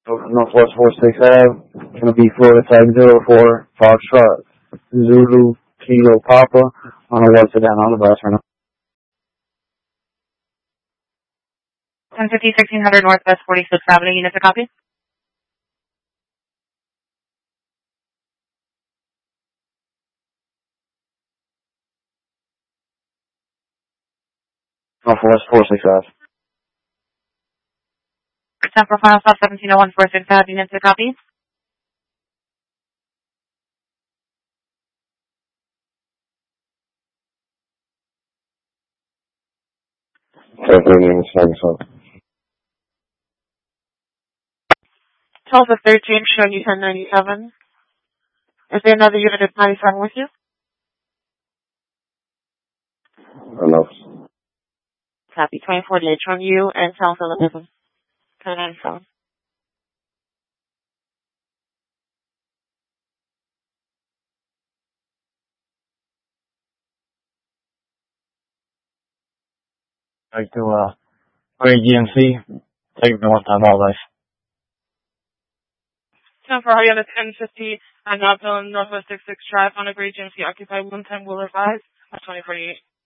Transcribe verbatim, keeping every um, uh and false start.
Northwest four six Ave, going to be Florida Tag zero four, Foxtrot, Zulu, Kilo, Papa, on a one sedan on the bus right now. ten fifty, sixteen hundred Northwest forty-sixth Avenue, unit to copy. Northwest four six Ave. ten for final stop, seventeen oh one forty-sixth Avenue, unit to copy. twelve of thirteen, showing you ten ninety-seven. Is there another unit at ninety-seven with you? Enough. Copy. twenty forty-eight, showing you and South Phillips. ten ninety-seven. Like to, uh, go to G M C, take me one time all life. ten for Haryana, ten fifty, on Knoxville, Northwest six six Drive, on a Great G M C, occupied one ten Wheeler five, twenty forty-eight.